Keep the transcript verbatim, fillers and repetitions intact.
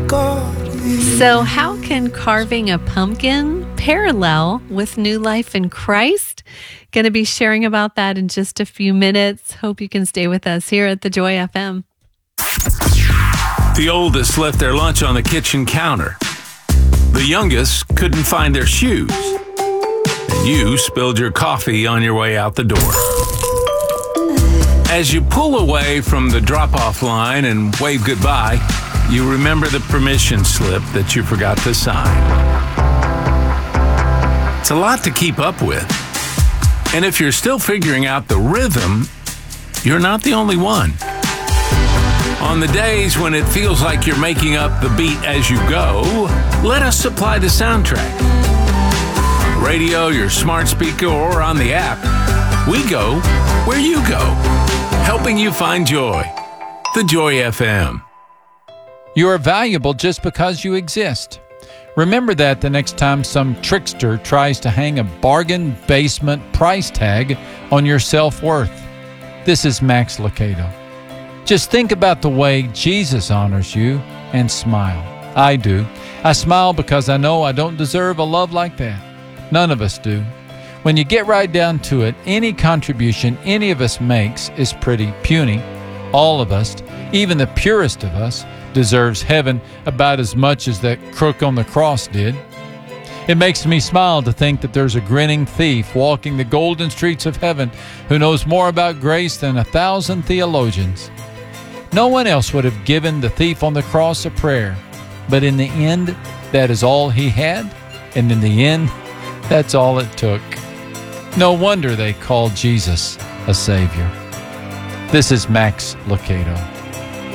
So how can carving a pumpkin parallel with new life in Christ? Going to be sharing about that in just a few minutes. Hope you can stay with us here at the Joy F M. The oldest left their lunch on the kitchen counter. The youngest couldn't find their shoes. And you spilled your coffee on your way out the door. As you pull away from the drop-off line and wave goodbye, you remember the permission slip that you forgot to sign. It's a lot to keep up with. And if you're still figuring out the rhythm, you're not the only one. On the days when it feels like you're making up the beat as you go, let us supply the soundtrack. On the radio, your smart speaker, or on the app, we go where you go, helping you find joy. The Joy F M. You are valuable just because you exist. Remember that the next time some trickster tries to hang a bargain basement price tag on your self-worth. This is Max Lucado. Just think about the way Jesus honors you and smile. I do. I smile because I know I don't deserve a love like that. None of us do. When you get right down to it, any contribution any of us makes is pretty puny. All of us, even the purest of us, deserves heaven about as much as that crook on the cross did. It makes me smile to think that there's a grinning thief walking the golden streets of heaven who knows more about grace than a thousand theologians. No one else would have given the thief on the cross a prayer, but in the end, that is all he had, and in the end, that's all it took. No wonder they called Jesus a Savior. This is Max Lucado.